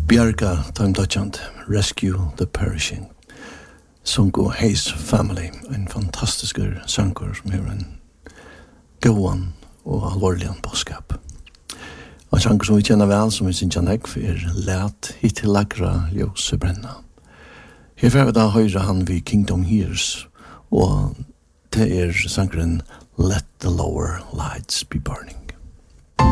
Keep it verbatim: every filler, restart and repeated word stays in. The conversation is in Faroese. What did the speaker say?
Bjarga Time Dutchant, Rescue the Perishing. Sunko Hayes Family, en fantastisk sanger som har en gåan og alvorlig boskap. Og sanger som vi kjenner vel, som vi synes han ekv, er Læt hittil lagra ljøse brenna. Her får vi da høyre han vid Kingdom Hears, og det er sangeren Let the Lower Lights Be Burning.